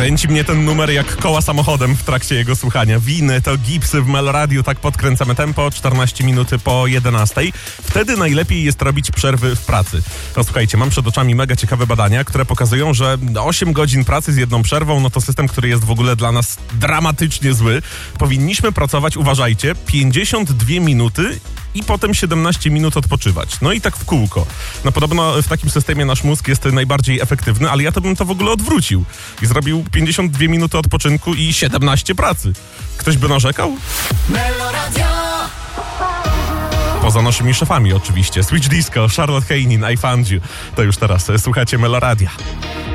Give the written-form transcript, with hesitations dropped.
Kręci mnie ten numer jak koła samochodem w trakcie jego słuchania. Winy to gipsy w Meloradiu, tak podkręcamy tempo, 14 minuty po 11. Wtedy najlepiej jest robić przerwy w pracy. No słuchajcie, mam przed oczami mega ciekawe badania, które pokazują, że 8 godzin pracy z jedną przerwą, no to system, który jest w ogóle dla nas dramatycznie zły. Powinniśmy pracować, uważajcie, 52 minuty i potem 17 minut odpoczywać. No i tak w kółko. No podobno w takim systemie nasz mózg jest najbardziej efektywny, ale ja to bym to w ogóle odwrócił i zrobił 52 minuty odpoczynku i 17 pracy. Ktoś by narzekał? Poza naszymi szefami oczywiście. Switch Disco, Charlotte Heinin, I Found You. To już teraz słuchacie Meloradia.